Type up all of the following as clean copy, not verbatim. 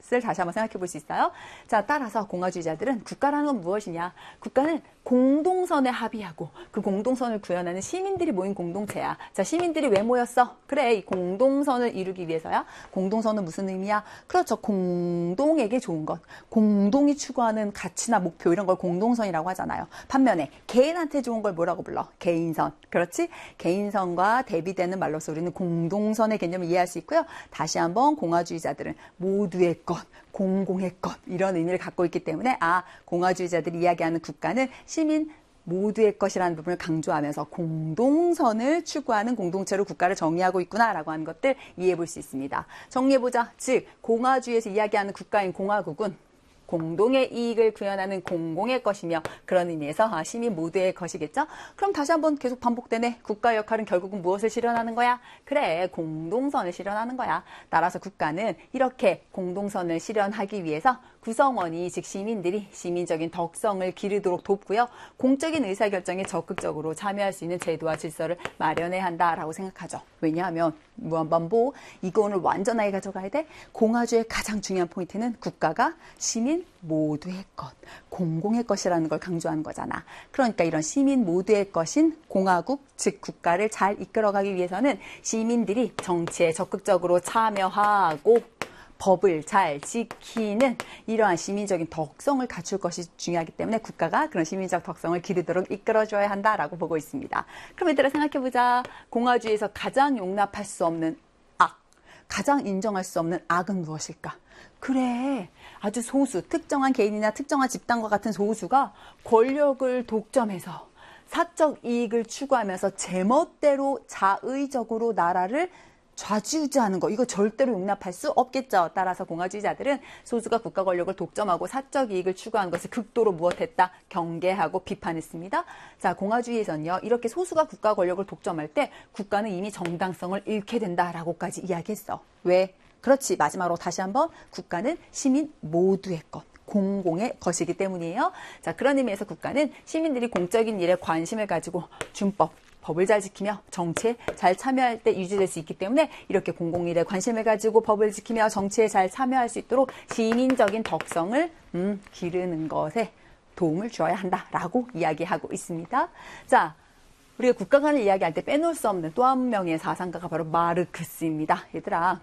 것을 다시 한번 생각해 볼 수 있어요. 자, 따라서 공화주의자들은 국가라는 건 무엇이냐? 국가는 공동선에 합의하고 그 공동선을 구현하는 시민들이 모인 공동체야. 자, 시민들이 왜 모였어? 그래, 이 공동선을 이루기 위해서야. 공동선은 무슨 의미야? 그렇죠. 공동에게 좋은 것. 공동이 추구하는 가치나 목표 이런 걸 공동선이라고 하잖아요. 반면에 개인한테 좋은 걸 뭐라고 불러? 개인선. 그렇지? 개인선과 대비되는 말로서 우리는 공동선의 개념을 이해할 수 있고요. 다시 한번 공화주의자들은 모두의 것, 공공의 것 이런 의미를 갖고 있기 때문에 공화주의자들이 이야기하는 국가는 시민 모두의 것이라는 부분을 강조하면서 공동선을 추구하는 공동체로 국가를 정의하고 있구나라고 하는 것들 이해해 볼 수 있습니다. 정리해보자. 즉 공화주의에서 이야기하는 국가인 공화국은 공동의 이익을 구현하는 공공의 것이며 그런 의미에서 시민 모두의 것이겠죠? 그럼 다시 한번 계속 반복되네. 국가 역할은 결국은 무엇을 실현하는 거야? 그래, 공동선을 실현하는 거야. 따라서 국가는 이렇게 공동선을 실현하기 위해서 구성원이 즉 시민들이 시민적인 덕성을 기르도록 돕고요. 공적인 의사결정에 적극적으로 참여할 수 있는 제도와 질서를 마련해야 한다라고 생각하죠. 왜냐하면 무한반복 이거 오늘 완전하게 가져가야 돼. 공화주의 가장 중요한 포인트는 국가가 시민 모두의 것, 공공의 것이라는 걸 강조하는 거잖아. 그러니까 이런 시민 모두의 것인 공화국, 즉 국가를 잘 이끌어가기 위해서는 시민들이 정치에 적극적으로 참여하고 법을 잘 지키는 이러한 시민적인 덕성을 갖출 것이 중요하기 때문에 국가가 그런 시민적 덕성을 기르도록 이끌어줘야 한다라고 보고 있습니다. 그럼 얘들아 생각해보자. 공화주의에서 가장 용납할 수 없는 악, 가장 인정할 수 없는 악은 무엇일까? 그래, 아주 소수, 특정한 개인이나 특정한 집단과 같은 소수가 권력을 독점해서 사적 이익을 추구하면서 제멋대로 자의적으로 나라를 좌지우지하는 거, 이거 절대로 용납할 수 없겠죠. 따라서 공화주의자들은 소수가 국가 권력을 독점하고 사적 이익을 추구하는 것을 극도로 무엇했다? 경계하고 비판했습니다. 자, 공화주의에서는요, 이렇게 소수가 국가 권력을 독점할 때 국가는 이미 정당성을 잃게 된다라고까지 이야기했어. 왜? 그렇지. 마지막으로 다시 한번 국가는 시민 모두의 것. 공공의 것이기 때문이에요. 자, 그런 의미에서 국가는 시민들이 공적인 일에 관심을 가지고 준법, 법을 잘 지키며 정치에 잘 참여할 때 유지될 수 있기 때문에 이렇게 공공일에 관심을 가지고 법을 지키며 정치에 잘 참여할 수 있도록 시민적인 덕성을 기르는 것에 도움을 주어야 한다라고 이야기하고 있습니다. 자, 우리가 국가관을 이야기할 때 빼놓을 수 없는 또 한 명의 사상가가 바로 마르크스입니다. 얘들아,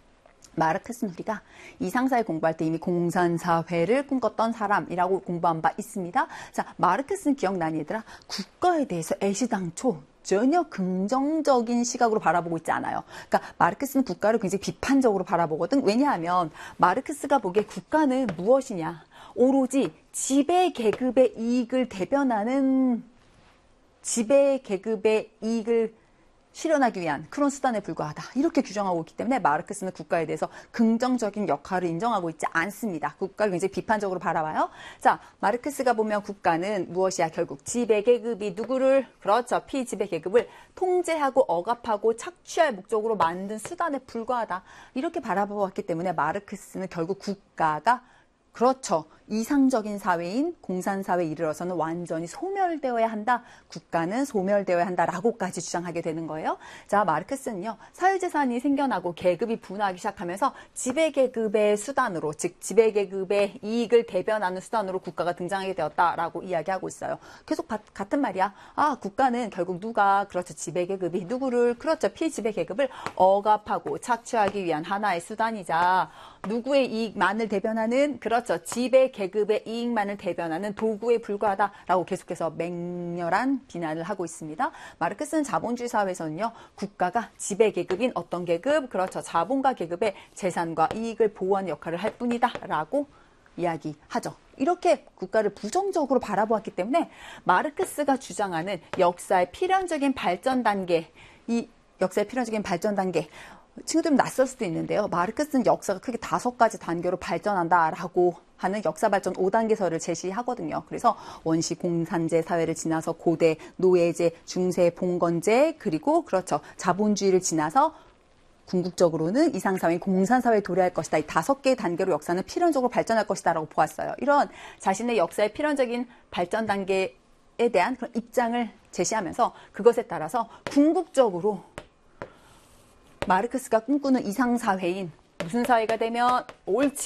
마르크스는 우리가 이상사회 공부할 때 이미 공산사회를 꿈꿨던 사람이라고 공부한 바 있습니다. 자, 마르크스는 기억나니 얘들아? 국가에 대해서 애시당초 전혀 긍정적인 시각으로 바라보고 있지 않아요. 그러니까 마르크스는 국가를 굉장히 비판적으로 바라보거든. 왜냐하면 마르크스가 보기에 국가는 무엇이냐? 오로지 지배계급의 이익을 대변하는 지배계급의 이익을 실현하기 위한 그런 수단에 불과하다. 이렇게 규정하고 있기 때문에 마르크스는 국가에 대해서 긍정적인 역할을 인정하고 있지 않습니다. 국가를 굉장히 비판적으로 바라봐요. 자, 마르크스가 보면 국가는 무엇이야? 결국 지배계급이 누구를? 그렇죠. 피지배계급을 통제하고 억압하고 착취할 목적으로 만든 수단에 불과하다. 이렇게 바라보았기 때문에 마르크스는 결국 국가가 그렇죠. 이상적인 사회인 공산사회에 이르러서는 완전히 소멸되어야 한다. 국가는 소멸되어야 한다라고까지 주장하게 되는 거예요. 자, 마르크스는요. 사회재산이 생겨나고 계급이 분화하기 시작하면서 지배계급의 수단으로, 즉 지배계급의 이익을 대변하는 수단으로 국가가 등장하게 되었다라고 이야기하고 있어요. 계속 같은 말이야. 국가는 결국 누가, 그렇죠. 지배계급이 누구를, 그렇죠. 피지배계급을 억압하고 착취하기 위한 하나의 수단이자 누구의 이익만을 대변하는, 그렇죠. 지배계급의 이익만을 대변하는 도구에 불과하다라고 계속해서 맹렬한 비난을 하고 있습니다. 마르크스는 자본주의 사회에서는요, 국가가 지배계급인 어떤 계급, 그렇죠. 자본가 계급의 재산과 이익을 보호하는 역할을 할 뿐이다라고 이야기하죠. 이렇게 국가를 부정적으로 바라보았기 때문에 마르크스가 주장하는 역사의 필연적인 발전 단계, 이 역사의 필연적인 발전 단계, 친구들은 낯설 수도 있는데요. 마르크스는 역사가 크게 5가지 단계로 발전한다라고 하는 역사 발전 5단계설을 제시하거든요. 그래서 원시 공산제 사회를 지나서 고대 노예제, 중세 봉건제, 그리고 그렇죠. 자본주의를 지나서 궁극적으로는 이상사회인 공산사회에 도래할 것이다. 이 5개의 단계로 역사는 필연적으로 발전할 것이다 라고 보았어요. 이런 자신의 역사의 필연적인 발전 단계에 대한 그런 입장을 제시하면서 그것에 따라서 궁극적으로 마르크스가 꿈꾸는 이상사회인 무슨 사회가 되면 옳지